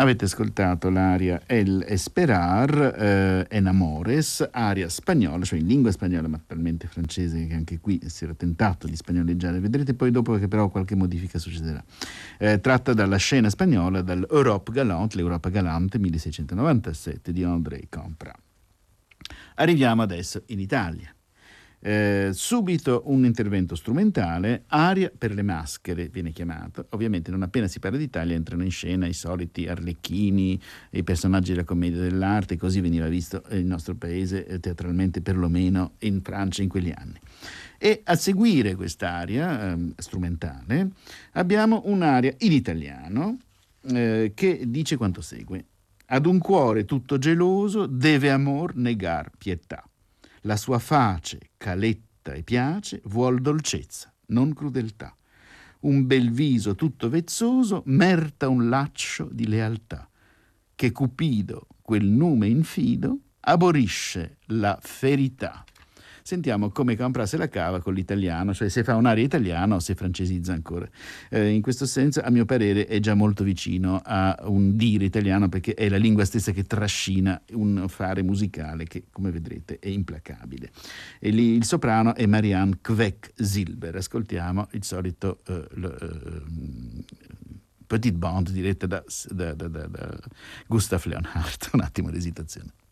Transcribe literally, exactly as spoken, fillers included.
Avete ascoltato l'aria El Esperar, eh, Enamores, aria spagnola, cioè in lingua spagnola, ma talmente francese che anche qui si era tentato di spagnoleggiare. Vedrete poi dopo che però qualche modifica succederà. Eh, tratta dalla scena spagnola, dall'Europe Galante, l'Europa Galante milleseicentonovantasette di André Campra. Arriviamo adesso in Italia. Eh, subito un intervento strumentale, aria per le maschere viene chiamato. Ovviamente non appena si parla d'Italia entrano in scena i soliti arlecchini, i personaggi della commedia dell'arte, così veniva visto il nostro paese eh, teatralmente, perlomeno in Francia in quegli anni. E a seguire quest'aria eh, strumentale abbiamo un'aria in italiano eh, che dice quanto segue: ad un cuore tutto geloso deve amor negar pietà. La sua face, caletta e piace, vuol dolcezza, non crudeltà. Un bel viso tutto vezzoso merta un laccio di lealtà. Che Cupido, quel nume infido, aborisce la ferità. Sentiamo come Campra se la cava con l'italiano, cioè se fa un'aria italiana o se francesizza ancora. Eh, in questo senso, a mio parere, è già molto vicino a un dire italiano, perché è la lingua stessa che trascina un fare musicale che, come vedrete, è implacabile. E lì il soprano è Marianne Queck-Silber. Ascoltiamo il solito uh, le, uh, petite bande diretta da, da, da, da, da Gustav Leonhardt. Un attimo di esitazione.